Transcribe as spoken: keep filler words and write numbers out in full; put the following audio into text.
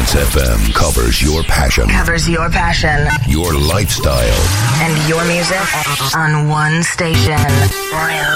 Trance F M covers your passion. Covers your passion. Your lifestyle. And your music on one station. Real